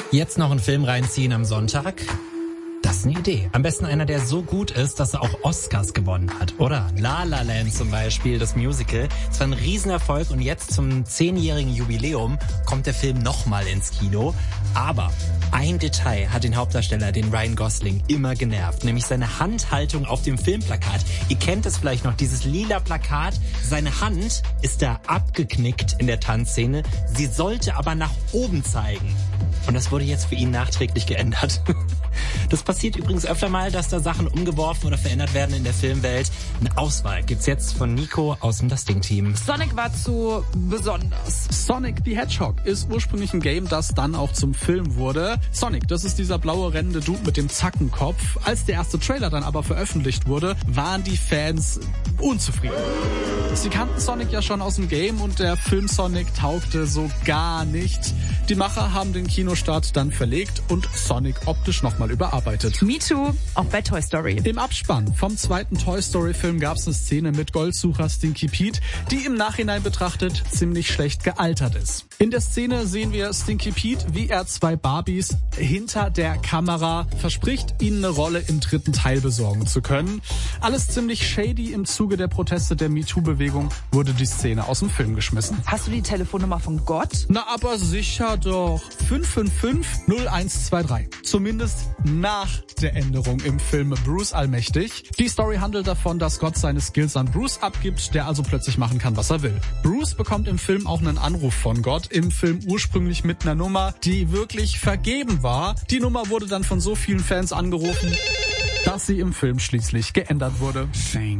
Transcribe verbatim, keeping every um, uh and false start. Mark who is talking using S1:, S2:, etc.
S1: Jetzt noch einen Film reinziehen am Sonntag? Das ist eine Idee. Am besten einer, der so gut ist, dass er auch Oscars gewonnen hat. Oder La La Land zum Beispiel, das Musical. Es war ein Riesenerfolg und jetzt zum zehnjährigen Jubiläum kommt der Film nochmal ins Kino. Aber ein Detail hat den Hauptdarsteller, den Ryan Gosling, immer genervt. Nämlich seine Handhaltung auf dem Filmplakat. Ihr kennt es vielleicht noch, dieses lila Plakat. Seine Hand ist da abgeknickt in der Tanzszene. Sie sollte aber nach oben zeigen. Und das wurde jetzt für ihn nachträglich geändert. Das passiert übrigens öfter mal, dass da Sachen umgeworfen oder verändert werden in der Filmwelt. Eine Auswahl gibt's jetzt von Nico aus dem Das Ding-Team.
S2: Sonic war zu besonders.
S3: Sonic the Hedgehog ist ursprünglich ein Game, das dann auch zum Film wurde. Sonic, das ist dieser blaue rennende Dude mit dem Zackenkopf. Als der erste Trailer dann aber veröffentlicht wurde, waren die Fans unzufrieden. Sie kannten Sonic ja schon aus dem Game und der Film Sonic taugte so gar nicht. Die Macher haben den Kinostart dann verlegt und Sonic optisch nochmal überarbeitet.
S2: Me Too, auch bei Toy Story.
S3: Im Abspann vom zweiten Toy Story Film gab es eine Szene mit Goldsucher Stinky Pete, die im Nachhinein betrachtet ziemlich schlecht gealtert ist. In der Szene sehen wir Stinky Pete, wie er zwei Barbies hinter der Kamera verspricht, ihnen eine Rolle im dritten Teil besorgen zu können. Alles ziemlich shady. Im Zuge der Proteste der MeToo-Bewegung wurde die Szene aus dem Film geschmissen.
S2: Hast du die Telefonnummer von Gott?
S3: Na, aber sicher doch. fünf fünf fünf null eins zwei drei. Zumindest nach der Änderung im Film Bruce Allmächtig. Die Story handelt davon, dass Gott seine Skills an Bruce abgibt, der also plötzlich machen kann, was er will. Bruce bekommt im Film auch einen Anruf von Gott. Im Film ursprünglich mit einer Nummer, die wirklich vergeben war. Die Nummer wurde dann von so vielen Fans angerufen, dass sie im Film schließlich geändert wurde. Shame.